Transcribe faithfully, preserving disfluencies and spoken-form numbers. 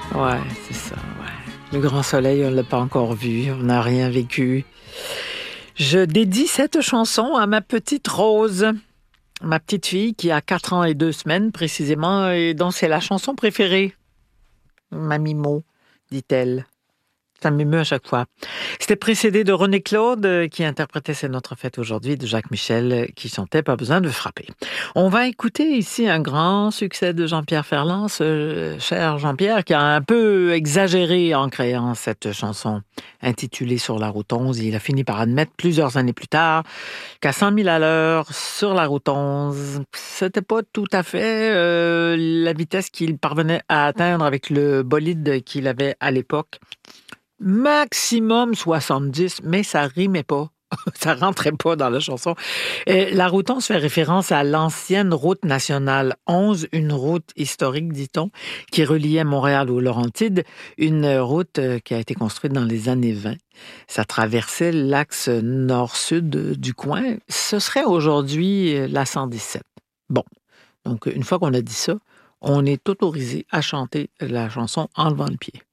Ouais, c'est ça, ouais. Le grand soleil, on ne l'a pas encore vu, on n'a rien vécu. Je dédie cette chanson à ma petite Rose, ma petite fille qui a quatre ans et deux semaines précisément, et dont c'est la chanson préférée. Mamie Mo, dit-elle. Ça m'émeut à chaque fois. C'était précédé de René Claude euh, qui interprétait C'est notre fête aujourd'hui, de Jacques Michel euh, qui chantait Pas besoin de frapper. On va écouter ici un grand succès de Jean-Pierre Ferland, ce cher Jean-Pierre qui a un peu exagéré en créant cette chanson intitulée Sur la route onze. Il a fini par admettre plusieurs années plus tard qu'à cent mille à l'heure sur la route onze, c'était pas tout à fait euh, la vitesse qu'il parvenait à atteindre avec le bolide qu'il avait à l'époque. Maximum soixante-dix, mais ça rimait pas. Ça rentrait pas dans la chanson. Et la route onze fait référence à l'ancienne route nationale onze, une route historique, dit-on, qui reliait Montréal aux Laurentides, une route euh, qui a été construite dans les années vingt. Ça traversait l'axe nord-sud du coin. Ce serait aujourd'hui euh, la cent dix-sept. Bon, donc une fois qu'on a dit ça, on est autorisé à chanter la chanson en levant le pied.